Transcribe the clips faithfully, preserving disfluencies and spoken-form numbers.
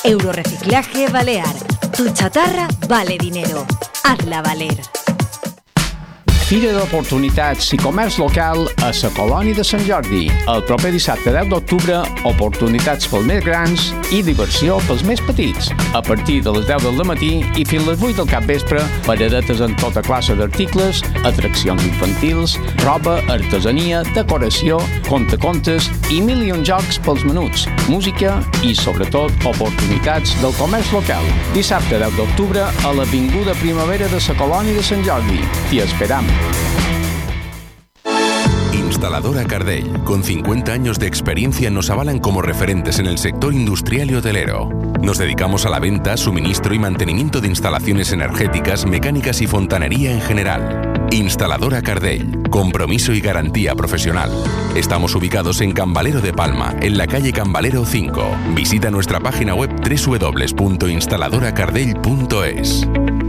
Euroreciclaje Balear. Tu chatarra vale dinero. Hazla valer. Fira d'Oportunitats i Comerç Local a la Colònia de Sant Jordi. El proper dissabte deu d'octubre, oportunitats pels més grans i diversió pels més petits. A partir de les deu del matí i fins les vuit del capvespre, paradetes en tota classe d'articles, atraccions infantils, roba, artesania, decoració, contacontes i mil i un jocs pels menuts, música i, sobretot, oportunitats del comerç local. Dissabte deu d'octubre a l'Avinguda Primavera de la Colònia de Sant Jordi. T'hi esperam. Instaladora Cardell, con cincuenta años de experiencia, nos avalan como referentes en el sector industrial y hotelero. Nos dedicamos a la venta, suministro y mantenimiento de instalaciones energéticas, mecánicas y fontanería en general. Instaladora Cardell, compromiso y garantía profesional. Estamos ubicados en Cambalero de Palma, en la calle Cambalero cinco. Visita nuestra página web doble u doble u doble u punto instaladora cardell punto es.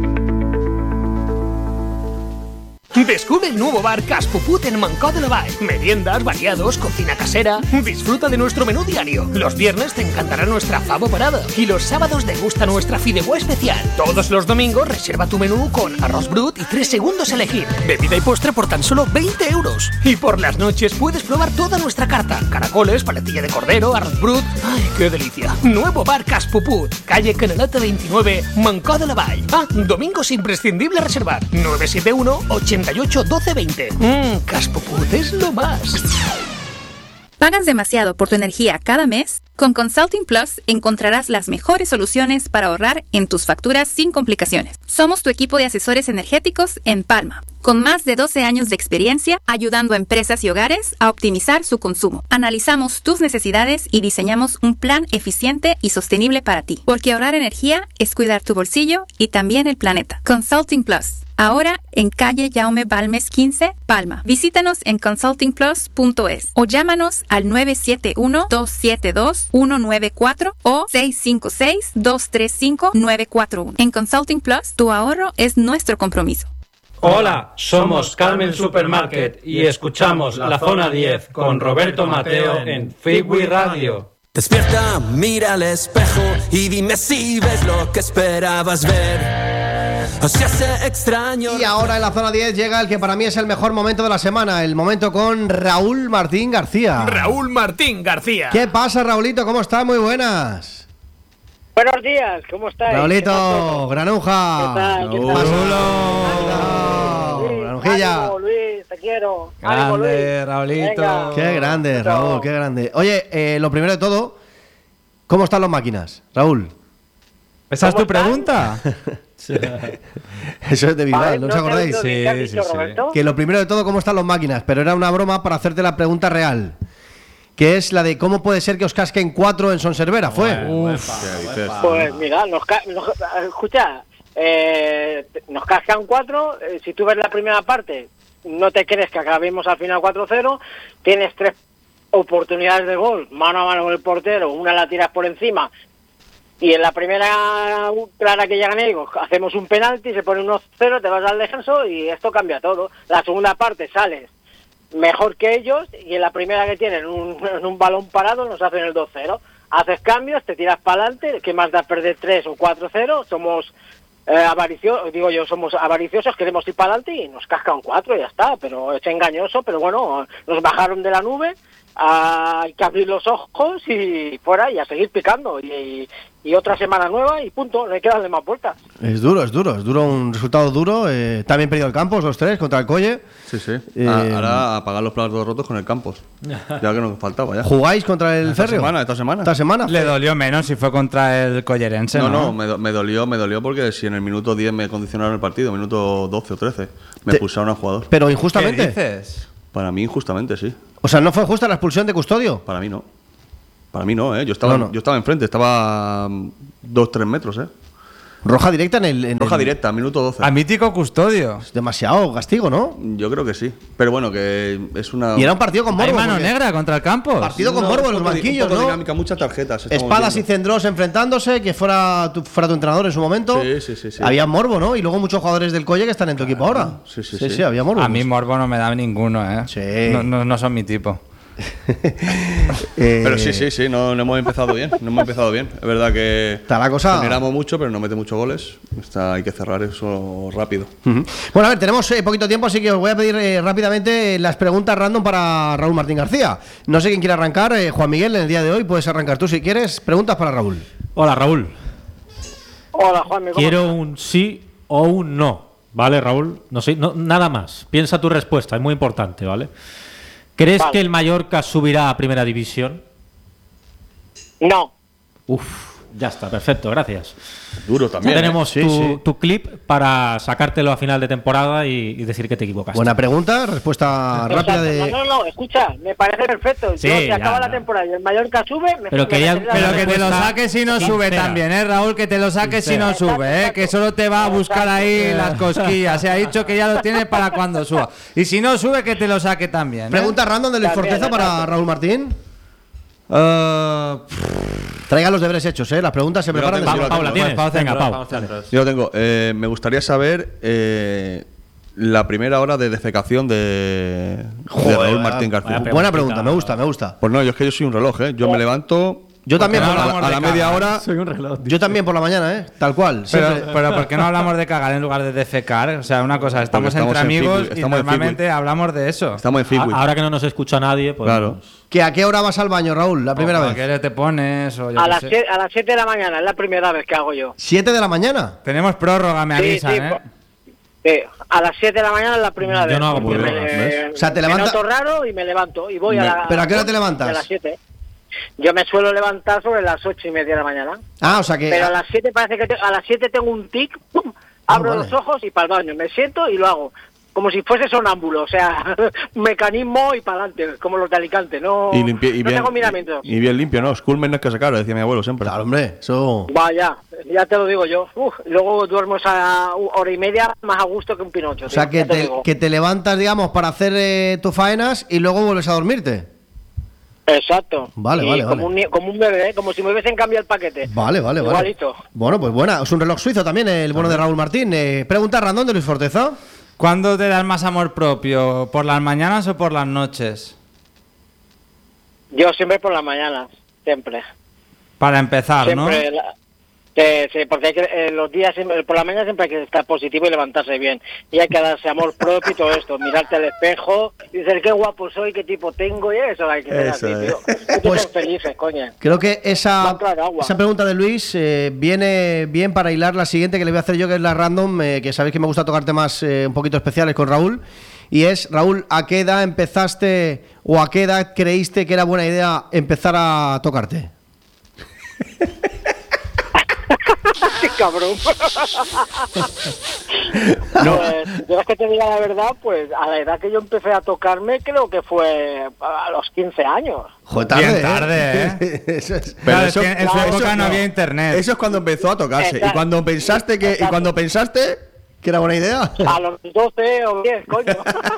Descubre el nuevo bar Cas Puput en Mancó de la Vall. Meriendas, variados, cocina casera. Disfruta de nuestro menú diario. Los viernes te encantará nuestra favo parada. Y los sábados degusta nuestra fideuà especial. Todos los domingos reserva tu menú con arroz brut y tres segundos a elegir. Bebida y postre por tan solo veinte euros. Y por las noches puedes probar toda nuestra carta. Caracoles, paletilla de cordero, arroz brut. ¡Ay, qué delicia! Nuevo bar Cas Puput. Calle Canaleta veintinueve, Mancó de la Vall. Ah, domingos imprescindible reservar. nueve siete uno, ochenta y ocho, doce, veinte. Mmm, Cas Puput es lo más. ¿Pagas demasiado por tu energía cada mes? Con Consulting Plus encontrarás las mejores soluciones para ahorrar en tus facturas sin complicaciones. Somos tu equipo de asesores energéticos en Palma, con más de doce años de experiencia ayudando a empresas y hogares a optimizar su consumo. Analizamos tus necesidades y diseñamos un plan eficiente y sostenible para ti, porque ahorrar energía es cuidar tu bolsillo y también el planeta. Consulting Plus. Ahora en calle Jaume Balmes quince, Palma. Visítanos en consulting plus punto es o llámanos al nueve siete uno, dos siete dos, uno nueve cuatro o seis cinco seis, dos tres cinco, nueve cuatro uno. En Consulting Plus, tu ahorro es nuestro compromiso. Hola, somos Carmen Supermarket y escuchamos La Zona diez con Roberto Mateo en Freeway Radio. Despierta, mira al espejo y dime si ves lo que esperabas ver. O sea, hace extraño. Y ahora en la zona diez llega el que para mí es el mejor momento de la semana, el momento con Raúl Martín García. Raúl Martín García. ¿Qué pasa, Raulito? ¿Cómo estás? Muy buenas. Buenos días, ¿cómo estáis? Raulito, Granuja. ¿Qué tal? ¿Qué tal? Raúl. Granujilla. Ánimo, Luis, te quiero. Grande, Ánimo, Luis. Raulito. Venga. Qué grande, Raúl, qué grande. Oye, eh, lo primero de todo, ¿cómo están las máquinas, Raúl? ¿Esa es tu están? pregunta? Eso es de Vidal, Vale, ¿no os te acordáis? oído bien, ¿qué has dicho, Roberto? Que lo primero de todo, ¿cómo están las máquinas? Pero era una broma para hacerte la pregunta real, que es la de cómo puede ser que os casquen cuatro en Son Servera, ¿fue? Uf. Pues mira, nos, ca- nos escucha, eh, nos cascan cuatro. Eh, si tú ves la primera parte, no te crees que acabemos al final cuatro cero. Tienes tres oportunidades de gol, mano a mano con el portero, una la tiras por encima. Y en la primera clara que llegan ellos, hacemos un penalti, se pone uno cero, te vas al descanso y esto cambia todo. La segunda parte sales mejor que ellos y en la primera que tienen un, un balón parado nos hacen el dos cero. Haces cambios, te tiras para adelante, ¿qué más da perder tres o cuatro cero? Somos eh, avariciosos, digo yo, somos avariciosos, queremos ir para adelante y nos cascan cuatro y ya está. Pero es engañoso, pero bueno, nos bajaron de la nube. Hay que abrir los ojos y fuera y a seguir picando y, y, y otra semana nueva y punto, no hay que darle más vueltas. Es duro, es duro, es duro, un resultado duro. Eh, también perdido el Campos, los tres, contra el Colle. Sí, sí. Eh, Ah, ahora a pagar los platos rotos con el Campos. Ya que nos faltaba ya. ¿Jugáis contra el Esta Férreo? semana, esta semana. Esta semana. Le dolió menos si fue contra el Collerense, No, ¿no? no, me, do- me dolió, me dolió porque si en el minuto diez me condicionaron el partido, minuto doce o trece, me Te- expulsaron a un jugador. Pero ¿Qué injustamente. dices? Para mí, injustamente, sí. O sea, ¿no fue justa la expulsión de Custodio? Para mí no. Para mí no, ¿eh? Yo estaba, No, no. Yo estaba enfrente, estaba mm, dos, tres metros, ¿eh? Roja directa en el. en Roja el- directa, minuto doce. A mítico Custodio. Es demasiado castigo, ¿no? Yo creo que sí. Pero bueno, que es una... Y era un partido con Hay morbo. mano porque- negra contra el Campos. Partido con No, morbo en un los poco de- banquillos, un poco de ¿no? dinámica, muchas tarjetas. estamos Espadas y viendo. Cendrós enfrentándose, que fuera tu, fuera tu entrenador en su momento. Sí, sí, sí, sí. Había morbo, ¿no? Y luego muchos jugadores del Colle que están en tu equipo ahora. Sí, sí, sí, sí. había morbo. A mí Morbo no me da ninguno, ¿eh? Sí. No, no, no son mi tipo. Eh, Pero sí, sí, sí, no, no hemos empezado bien. No hemos empezado bien. Es verdad que Está la cosa- generamos mucho, pero no mete muchos goles. Está, hay que cerrar eso rápido. Ujú. Bueno, a ver, tenemos eh, poquito tiempo, así que os voy a pedir eh, rápidamente las preguntas random para Raúl Martín García. No sé quién quiere arrancar, eh, Juan Miguel, en el día de hoy puedes arrancar tú si quieres. Preguntas para Raúl. Hola, Raúl. Hola, Juanmi. ¿cómo Quiero estás? un sí o un no, ¿vale, Raúl? No sé, no, nada más. Piensa tu respuesta, es muy importante, ¿vale? ¿Crees Vale. que el Mallorca subirá a Primera División? No. Uf, ya está, perfecto, gracias. Duro también. Ya tenemos ¿eh? tu, Sí, sí. tu clip para sacártelo a final de temporada y, y decir que te equivocaste. Buena pregunta, respuesta rápida Exacto. de... No, no, no, escucha, me parece perfecto. Sí, Yo, si ya, acaba la no. temporada y el Mallorca sube, me Pero me que ya- meteré la Pero que te lo respuesta saques si no sube sincera. también, ¿eh, Raúl? Que te lo saques si no Sincera. sube, ¿eh? Que solo te va a buscar ahí las cosquillas. Se ha dicho que ya lo tiene para cuando suba. Y si no sube, que te lo saque también, ¿eh? Pregunta random de Luis También, Forteza para exacto. Raúl Martín. Eh, Traiga los deberes hechos, ¿eh? Las preguntas se Yo lo preparan de tengo, yo siempre. lo Paula, tengo. ¿tienes? Pau Venga, Centros, Pau. Pau Centros. Yo lo tengo. Eh, me gustaría saber eh, la primera hora de defecación de, de Joder, Raúl vaya- Martín García. vaya Buena pregunta, me gusta, me gusta. Pues no, yo es que yo soy un reloj, ¿eh? Yo me levanto. Yo también, a por la, la, a la media hora. Soy un reloj. yo también por la mañana, ¿eh? Tal cual. Pero, siempre. pero ¿por qué no hablamos de cagar en lugar de defecar? O sea, una cosa, estamos, estamos entre en amigos Fitbit, y estamos en normalmente hablamos de eso. Estamos en Fitbit. A- Ahora que no nos escucha nadie, pues. Claro. ¿Que ¿A qué hora vas al baño, Raúl? La primera ¿A vez. qué te pones? O yo A qué las, sé. siete, a las siete de la mañana, es la primera vez que hago yo. ¿Siete de la mañana? Tenemos prórroga, me Sí, avisan, sí, ¿eh? po- Sí, a las siete de la mañana es la primera Yo vez. no hago porque prórrogas, me, ¿ves? O sea, te me levanta- noto raro y me levanto. Y voy a Me- la, ¿Pero a qué hora te levantas? A las siete. Yo me suelo levantar sobre las ocho y media de la mañana. Ah, o sea que... Pero a las siete parece que te- a las siete tengo un tic, ¡pum! Abro Ah, vale. los ojos y para el baño. Me siento y lo hago. Como si fuese sonámbulo, o sea, un mecanismo y para adelante, como los de Alicante. No, Y, limpie- y no bien, tengo miramientos. y bien limpio, ¿no? Schoolman no es que se caro, decía mi abuelo siempre. Claro, hombre, eso... Vaya, ya te lo digo yo. Uf, luego duermo esa hora y media más a gusto que un pinocho. O sea, tío, que ya te te, digo. que te levantas, digamos, para hacer eh, tus faenas y luego vuelves a dormirte. Exacto. Vale, Y vale, como vale. Un, ni- como un bebé, ¿eh? Como si me hubiesen cambiado el paquete. Vale, vale, vale. Igualito. Bueno, pues buena. Es un reloj suizo también, el bueno de Raúl Martín. Eh, pregunta random de Luis Forteza. ¿Cuándo te das más amor propio? ¿Por las mañanas o por las noches? Yo siempre por las mañanas, siempre. Para empezar, Siempre, ¿no? la- sí, sí, porque hay que, eh, los días, siempre- por la mañana siempre hay que estar positivo y levantarse bien. Y hay que darse amor propio y todo esto. Mirarte al espejo y decir qué guapo soy, qué tipo tengo y eso hay que ser Eso así, es. tío. Hay que Pues- ser felices, coño. Creo que esa, Va a entrar agua. esa pregunta de Luis eh, viene bien para hilar la siguiente que le voy a hacer yo, que es la random, eh, que sabéis que me gusta tocar temas eh, un poquito especiales con Raúl. Y es, Raúl, ¿a qué edad empezaste o a qué edad creíste que era buena idea empezar a tocarte? Qué cabrón. Pues, yo es que te diga la verdad, pues a la edad que yo empecé a tocarme, creo que fue a los quince años. Joder, tarde, Bien ¿eh? tarde, ¿eh? Eso es- Claro, es que en su no, época eso no no. había internet. Eso es cuando empezó a tocarse. Y Exacto. cuando pensaste que, y Exacto. cuando pensaste que era buena idea. A los doce o diez, coño.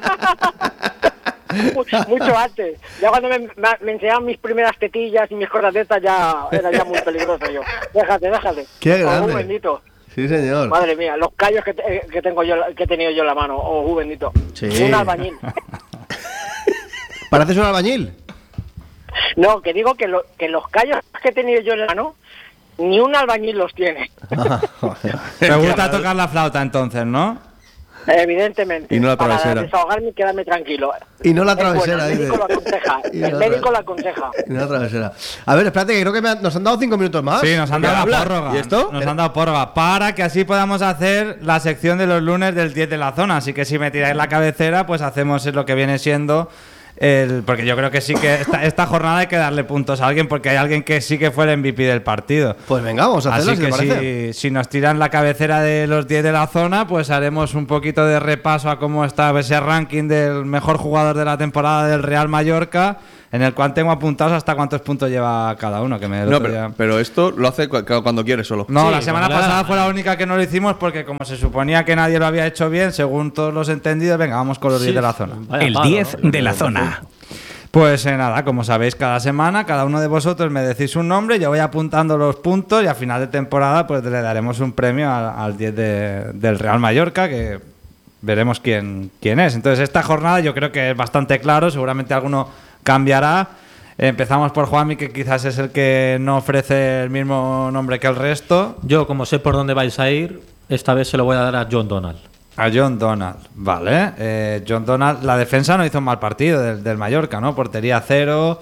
Mucho, mucho antes. Ya cuando me, me, me enseñaban mis primeras tetillas y mis cosas de estas, ya era ya muy peligroso yo. Déjate, déjate. Qué Oh, grande. bendito. Sí, señor. Madre mía, los callos que, te- que tengo yo, que he tenido yo en la mano. Oh, bendito. Sí. Un albañil. ¿Pareces un albañil? No, que digo que, lo, que los callos que he tenido yo en la mano, ni un albañil los tiene. Te gusta tocar la flauta entonces, ¿no? Evidentemente. Y no la para travesera. desahogarme y quedarme tranquilo. Y no la Es bueno, travesera, el dice. médico lo aconseja. Y no El la médico tra- lo aconseja. Y una travesera. A ver, espérate, que creo que me han- nos han dado cinco minutos más. Sí, nos han dado la Habla. prórroga. ¿Y esto? Nos han dado prórroga para que así podamos hacer la sección de los lunes del diez de la zona. Así que si me tiráis la cabecera, pues hacemos lo que viene siendo el... Porque yo creo que sí que esta, esta jornada hay que darle puntos a alguien porque hay alguien que sí que fue el M V P del partido. Pues venga, vamos a hacerlo, Así si que te parece. si, si nos tiran la cabecera de los diez de la zona, pues haremos un poquito de repaso a cómo está ese ranking del mejor jugador de la temporada del Real Mallorca, en el cual tengo apuntados hasta cuántos puntos lleva cada uno. Que me el No, otro pero, día- pero esto lo hace cu- cuando quiere solo. No, Sí, la semana cuando le da pasada la fue la única que no lo hicimos porque como se suponía que nadie lo había hecho bien, según todos los entendidos, venga, vamos con los diez de la zona. Vaya El palo, diez ¿no? de la zona. Pues eh, nada, como sabéis, cada semana cada uno de vosotros me decís un nombre, yo voy apuntando los puntos y a final de temporada pues le daremos un premio al, al diez de- del Real Mallorca, que veremos quién, quién es. Entonces esta jornada yo creo que es bastante claro, seguramente alguno cambiará. Empezamos por Juanmi, que quizás es el que no ofrece el mismo nombre que el resto. Yo, como sé por dónde vais a ir, esta vez se lo voy a dar a John Donald. A John Donald, vale. Eh, John Donald, la defensa no hizo un mal partido del, del Mallorca, ¿no? Portería cero,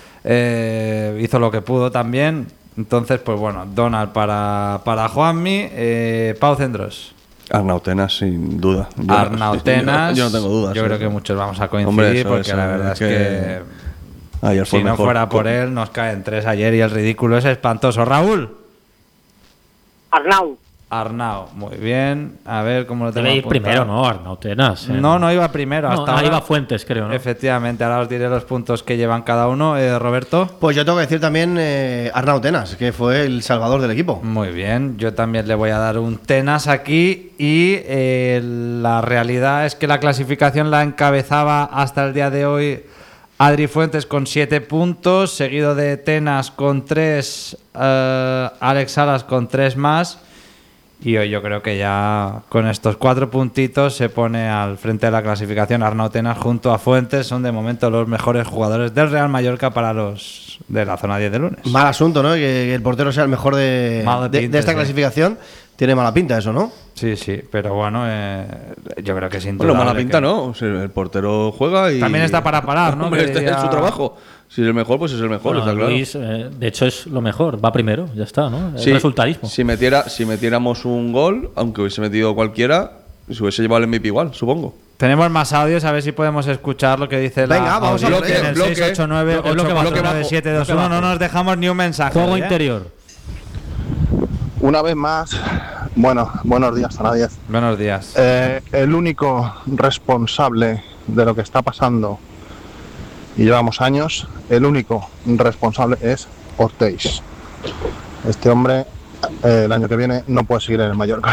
eh, hizo lo que pudo también. Entonces, pues bueno, Donald para, para Juanmi. Eh, Pau Cendros. Arnau Tenas, sin duda. Yo, Arnau Tenas. Yo, yo no tengo dudas. Yo ¿eh? creo que muchos vamos a coincidir. Hombre, eso, porque eso, la verdad es que, que ayer fue si no mejor. fuera por él, nos caen tres ayer y el ridículo es espantoso. Raúl. Arnau. Arnau, muy bien. A ver cómo lo tengo Debe ir apuntado. primero, ¿no? Arnau Tenas. ¿eh? No, no iba primero. No, Hasta ahí ahora va Fuentes, creo, ¿no? Efectivamente, ahora os diré los puntos que llevan cada uno. Eh, Roberto. Pues yo tengo que decir también eh, Arnau Tenas, que fue el salvador del equipo. Muy bien, yo también le voy a dar un Tenas aquí y eh, la realidad es que la clasificación la encabezaba hasta el día de hoy Adri Fuentes con siete puntos, seguido de Tenas con tres, eh, Alex Salas con tres más. Y hoy yo creo que ya con estos cuatro puntitos se pone al frente de la clasificación Arnau Tenas junto a Fuentes. Son de momento los mejores jugadores del Real Mallorca para los de la zona diez de lunes. Mal asunto, ¿no? Que, que el portero sea el mejor de, Mala de, pinta, de esta sí. clasificación. Tiene mala pinta eso, ¿no? Sí, sí, pero bueno, eh, yo creo que sin duda. Bueno, mala pinta no. O sea, el portero juega y. También está para parar, ¿no? Hombre, Que este diría- es su trabajo. Si es el mejor, pues es el mejor, Bueno, está claro. Luis, eh, de hecho, es lo mejor. Va primero, ya está, ¿no? El Sí, resultadismo. Si, metiera, si metiéramos un gol, aunque hubiese metido cualquiera, se hubiese llevado el M V P igual, supongo. Tenemos más audios, a ver si podemos escuchar lo que dice Venga, la vamos a audiencia bloque, en el bloque. seis ocho nueve Bloque, ocho bloque cuatro bajo. nueve siete dos uno. Bloque No bajo. nos dejamos ni un mensaje. Juego hoy, ¿eh? interior. Una vez más, bueno, buenos días a nadie. Buenos días. Eh, el único responsable de lo que está pasando, y llevamos años, el único responsable es Ortiz. Este hombre eh, el año que viene no puede seguir en el Mallorca.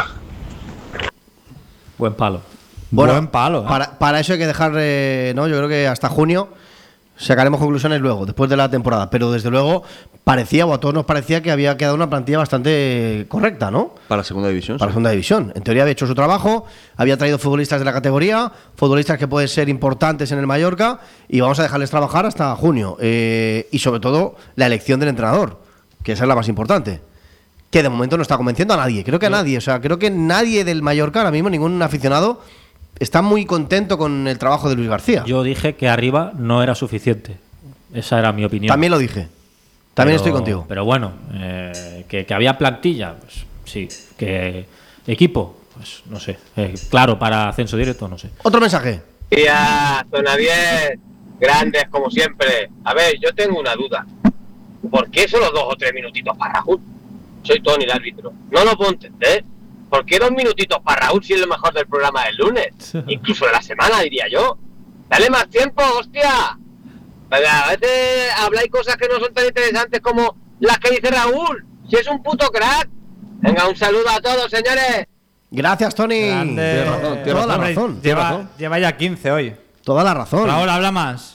Buen palo. Bueno, Buen palo. ¿eh? Para, para eso hay que dejar, eh, ¿no? Yo creo que hasta junio sacaremos conclusiones luego, después de la temporada. Pero desde luego parecía, o a todos nos parecía, que había quedado una plantilla bastante correcta, ¿no? Para la segunda división. Para la sí. segunda división. En teoría había hecho su trabajo, había traído futbolistas de la categoría, futbolistas que pueden ser importantes en el Mallorca, y vamos a dejarles trabajar hasta junio. Eh, y sobre todo la elección del entrenador, que esa es la más importante. Que de momento no está convenciendo a nadie, creo que a nadie. O sea, creo que nadie del Mallorca, ahora mismo, ningún aficionado, está muy contento con el trabajo de Luis García. Yo dije que arriba no era suficiente. Esa era mi opinión. También lo dije. También Pero- estoy contigo. Pero bueno, eh, que, que había plantilla, pues sí. Que equipo, pues no sé. Eh, claro, para ascenso directo, no sé. Otro mensaje. Días, zona diez, grandes como siempre. A ver, yo tengo una duda. ¿Por qué solo dos o tres minutitos para Raúl? Soy Tony, el árbitro. No lo puedo entender. ¿Por qué dos minutitos para Raúl si es lo mejor del programa del lunes? Incluso de la semana, diría yo. Dale más tiempo, hostia. Venga, a veces habláis cosas que no son tan interesantes como las que dice Raúl. Si es un puto crack. Venga, un saludo a todos, señores. Gracias, Tony. Grande. Tienes razón, tienes Toda la Hombre, razón. Lleva, Tienes razón. lleva ya quince hoy. Toda la razón. Raúl, habla más.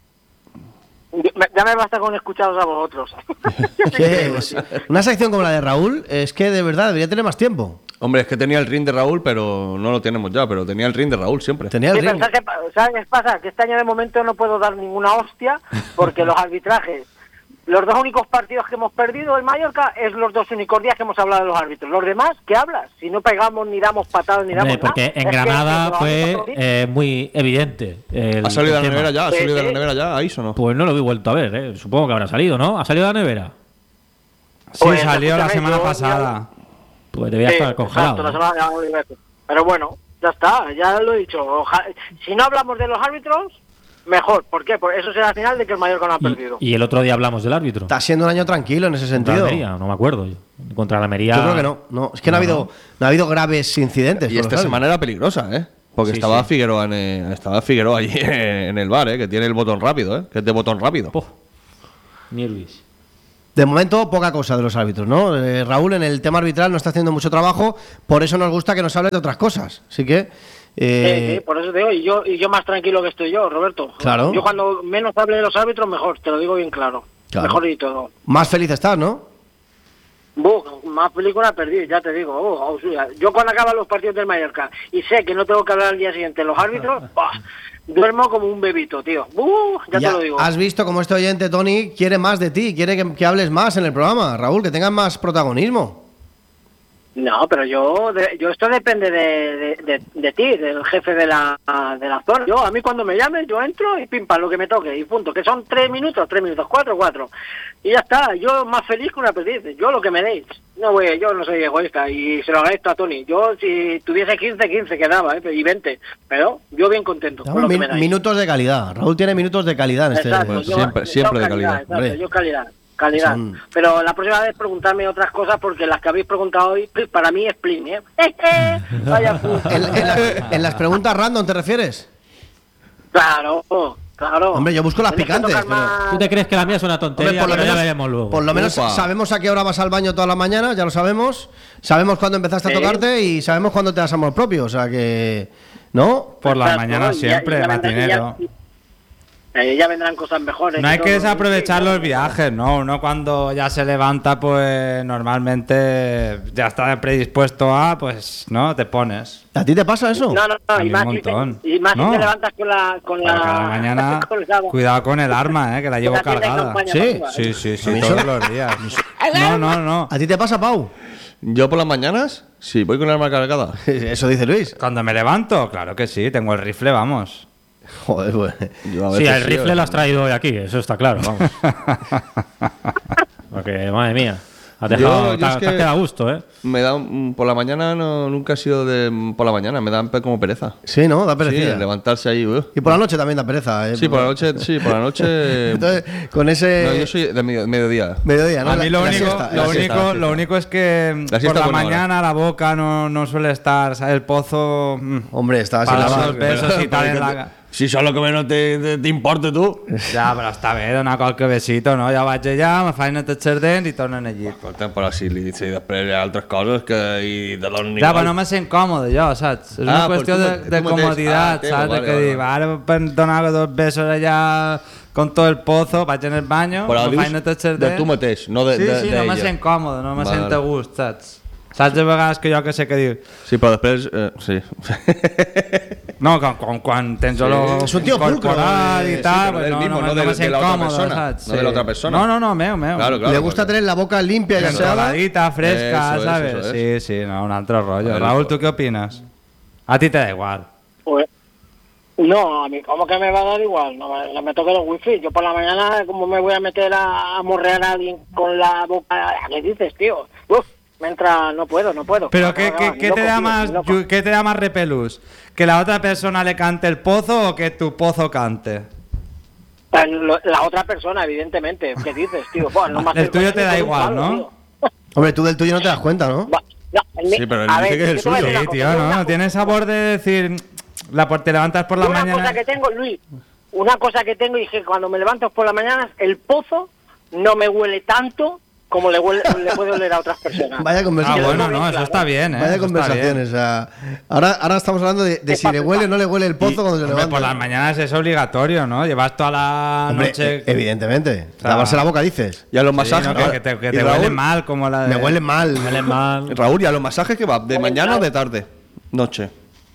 Ya me basta con escucharos a vosotros. Que es- una sección como la de Raúl es que de verdad debería tener más tiempo. Hombre, es que tenía el ring de Raúl, pero no lo tenemos ya, pero tenía el ring de Raúl siempre. Tenía Sí, pero ¿sabes qué, pa- ¿sabes qué pasa? Que este año de momento no puedo dar ninguna hostia porque los arbitrajes, los dos únicos partidos que hemos perdido en Mallorca es los dos únicos días que hemos hablado de los árbitros. Los demás, ¿qué hablas? Si no pegamos, ni damos patadas, ni damos Hombre, porque nada. en Es que Granada los fue árbitros lo eh, muy evidente. el- ¿Ha salido de el la tema. nevera ya? ¿Ha Sí, salido de la sí. nevera ya? ¿Ahí o no? Pues no lo he vuelto a ver, ¿eh? Supongo que habrá salido, ¿no? ¿Ha salido de la nevera? Sí, Pues, salió la escúchame, semana yo- pasada. Pues debía Sí, estar exacto, congelado. la ¿no? semana- ya lo digo. Pero bueno, ya está, ya lo he dicho. Oja- si no hablamos de los árbitros, mejor. ¿Por qué? Porque eso será señal de que el Mallorca no ha perdido. Y, y el otro día hablamos del árbitro. Está siendo un año tranquilo en ese Contra sentido. Almería, no me acuerdo. Contra la Almería. Yo creo que no. no. Es que no, ha No, habido, no ha habido graves incidentes. Y con esta los semana era peligrosa, ¿eh? Porque Sí, estaba sí. Figueroa en eh, estaba Figueroa allí en el bar, ¿eh? Que tiene el botón rápido, ¿eh? Que es de botón rápido. Po, Nervis. De momento, poca cosa de los árbitros, ¿no? Eh, Raúl en el tema arbitral no está haciendo mucho trabajo, por eso nos gusta que nos hable de otras cosas. Así que. eh, Sí, sí, por eso te digo, y yo, y yo más tranquilo que estoy yo, Roberto. Claro. Yo cuando menos hable de los árbitros, mejor, te lo digo bien claro. Claro. Mejor y todo. Más feliz estás, ¿no? Buh, más películas perdí, ya te digo. Oh, oh, sí. Yo cuando acaban los partidos del Mallorca y sé que no tengo que hablar al día siguiente los árbitros, bah, duermo como un bebito, tío. Uh, ya, ya te lo digo. Has visto como este oyente, Tony, quiere más de ti, quiere que, que hables más en el programa, Raúl, que tengas más protagonismo. No, pero yo, de, yo esto depende de, de, de, de ti, del jefe de la, de la zona. Yo, a mí cuando me llamen, yo entro y pim, pam, lo que me toque, y punto. Que son tres minutos, tres minutos, cuatro, cuatro. Y ya está, yo más feliz que una perdiz. Yo lo que me deis. No, güey, yo no soy egoísta y se lo agradezco a Tony. Yo, si tuviese quince, quince quedaba, ¿eh? Y veinte. Pero yo bien contento con lo que me dais. Minutos de calidad. Raúl tiene minutos de calidad en este. Exacto, Pues, yo, siempre yo siempre de calidad. calidad. Exacto, yo calidad. Calidad. Son- Pero la próxima vez preguntarme otras cosas porque las que habéis preguntado hoy, para mí es plin, ¿eh? Vaya puta. ¿En, en la- en las preguntas random te refieres? Claro, claro. Hombre, yo busco las Tenéis que picantes. tocar más- ¿Tú te crees que la mía es una tontería? Hombre, por lo Pero ya menos- veremos luego. Por lo menos Upa. sabemos a qué hora vas al baño todas las mañanas, ya lo sabemos. Sabemos cuándo empezaste Sí. a tocarte y sabemos cuándo te das amor propio. O sea que. ¿No? Por las Exacto, mañanas y ya- siempre, y ya vendrá- matinero. y ya- eh, ya vendrán cosas mejores. No hay y que todo. desaprovechar los viajes, ¿no? Uno cuando ya se levanta, pues normalmente ya está predispuesto a, pues, ¿no? Te pones. ¿A ti te pasa eso? No, no, A no, mí y más, un si te, montón. y más No. si te levantas con la... Con Pero la cada mañana, con la- cuidado con el arma, ¿eh? Que la llevo la tienda de cargada. campaña Sí, para arriba, Sí, ¿eh? sí, A sí, mí todos eso- los días. No, no, no. ¿A ti te pasa, Pau? Yo por las mañanas, sí, voy con el arma cargada. Eso dice Luis. Cuando me levanto, claro que sí, tengo el rifle, vamos. Joder, pues. Yo a Sí, veces el rifle o lo has sea, traído hoy aquí, eso está claro, vamos. Porque, madre mía, has dejado, Yo- yo te, es te que- has quedado a gusto, ¿eh? Me da un- por la mañana no, nunca he sido de por la mañana, me dan pe- como pereza. Sí, ¿no? Da Sí, pereza. levantarse ahí. uh. Y por la noche también da pereza, ¿eh? Sí, por la noche, sí, por la noche. Entonces, con ese. No, yo soy de medio- mediodía. Mediodía, ¿no? A mí La- lo la único, siesta, lo, la único, siesta, la siesta. lo único es que La por siesta la buena mañana la boca no, no suele estar, ¿sabes? El pozo. mm, Hombre, está así para la los besos y tal en la... Si solo que no te, te, te importa tú. Ja, però està bé donar qualque besito, no? Jo vaig allà, me faig netejar els dents i tornen al llit. Escolta, però si li si després hi ha altres coses que i de l'on Ja, però no me sent còmode jo, saps? És una Ah, pues qüestió tu de, ma- de tu mateix. comoditat, Ah, teu, saps? vale, de que vale, dic, ara per donar dos besos allà con todo el pozo, vaig en el baño, Però me dius faig netejar els de dents... tu mateix, no de- sí, de- sí, no me d'ella. sent còmode, no me Vale. sent a gust, saps? Saps de vegades que jo que sé què diu? Sí, però després... Eh, sí. No, quan, quan, quan tens olor És un tío pulcro, corporal eh, i tal, sí, però pues del no, mismo, no, no no de- me de sent la otra còmode, persona, saps? no de la otra persona. No, no, no, meu, meu. Claro, claro. Le gusta tener la boca limpia y aseada. Controladita, fresca, Eso es, ¿sabes? eso Sí, sí, no, un otro rollo. Vale, Raúl, pues. ¿tú qué opinas? A ti te da igual. Pues, no, a mí, ¿cómo que me va a dar igual? No me, no me toque los wifi. Yo por la mañana, ¿cómo me voy a meter a, a morrear a alguien con la boca? ¿Qué dices, tío? Uf, me entra, no puedo, no puedo. Pero No, ¿qué, no, qué, no, qué ni te loco, da tío, más, ni loco. yu- ¿qué te da más repelús? ¿Que la otra persona le cante el pozo o que tu pozo cante? Pues lo- La otra persona, evidentemente. ¿Qué dices, tío? Buah, no me El haces tuyo te ni da con un igual, palo, ¿no? tío. Hombre, tú del tuyo no te das cuenta, ¿no? Va- no, el mi- Sí, pero él a dice ver, que es el yo te voy a suyo. decir Sí, una tío, cosa, ¿no? una- Tiene sabor de decir... La, por- te levantas por la una mañana... cosa que tengo, Luis, una cosa que tengo y que cuando me levanto por la mañana, el pozo no me huele tanto como le, huele, le puede oler a otras personas. Vaya Ah, conversación. bueno, no, eso está bien, ¿eh? Vaya Eso está conversaciones. O sea, ahora, ahora estamos hablando de, de si le huele o no le huele el pozo cuando se Hombre, levanta. por las mañanas es obligatorio, ¿no? Llevas toda la Hombre, noche... e- evidentemente. sea, Lavarse la boca, dices. Y a los Sí, masajes. ¿no? que, que te, que y te Raúl, huele mal como la de... Me huele mal. Huele mal. Raúl, ¿y a los masajes que va? ¿De mañana o de tarde? Noche.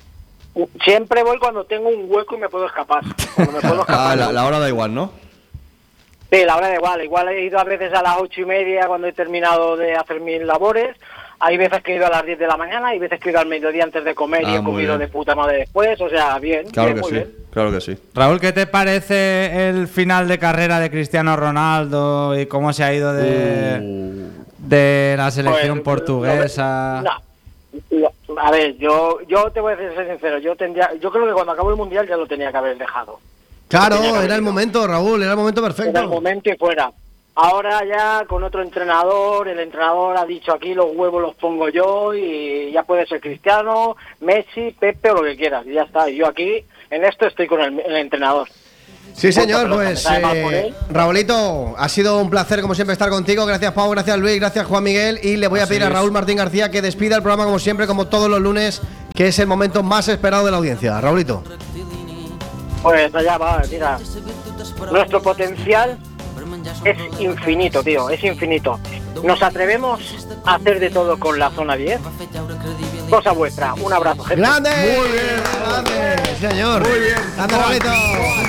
Siempre voy cuando tengo un hueco y me puedo escapar. Cuando me puedo escapar. Ah, la, la hora da igual, ¿no? Sí, la hora da igual. Igual he ido a veces a las ocho y media cuando he terminado de hacer mis labores. Hay veces que he ido a las diez de la mañana, hay veces que he ido al mediodía antes de comer y Ah, he muy comido bien. de puta madre después. O sea, bien, Claro bien, que muy sí, bien. claro que sí. Raúl, ¿qué te parece el final de carrera de Cristiano Ronaldo y cómo se ha ido de, Uh. de la selección Pues, portuguesa? No. Lo- A ver, yo yo te voy a decir, ser sincero, yo tendría, yo creo que cuando acabó el mundial ya lo tenía que haber dejado. Claro, Tenía que haber era el ido. momento, Raúl, era el momento Era el perfecto. momento y fuera. Ahora ya con otro entrenador, el entrenador ha dicho aquí los huevos los pongo yo y ya puede ser Cristiano, Messi, Pepe o lo que quieras. Y ya está. Y yo aquí, en esto estoy con el, el entrenador. Sí, señor, Punto, pelota, pues me sabe mal por eh, él. Raulito, ha sido un placer como siempre estar contigo. Gracias Pau, gracias Luis, gracias Juan Miguel. Y le voy a Así pedir a es. Raúl Martín García que despida el programa como siempre, como todos los lunes, que es el momento más esperado de la audiencia. Raulito. Pues allá va, mira. Nuestro potencial es infinito, tío, es infinito. ¿Nos atrevemos a hacer de todo con la zona diez? Cosa vuestra. Un abrazo, gente. ¡Grande! Muy bien, grande, señor. Muy bien. ¡Anda, Raulito!